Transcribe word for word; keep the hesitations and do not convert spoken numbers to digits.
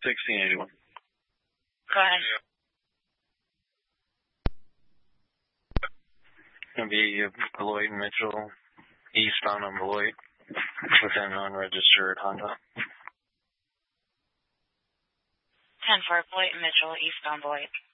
sixteen eighty-one. Go ahead. Going to be Beloit and Mitchell, eastbound on Beloit, with an unregistered Honda. ten four, Beloit and Mitchell, eastbound Beloit.